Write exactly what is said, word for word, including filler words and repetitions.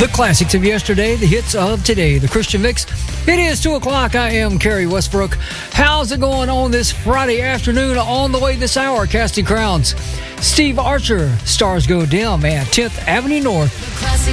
The classics of yesterday, the hits of today, the Christian Mix. It is two o'clock. I am Kerry Westbrook. How's it going on this Friday afternoon? On the way this hour, casting crowns. Steve Archer, Stars Go Dim at tenth Avenue North.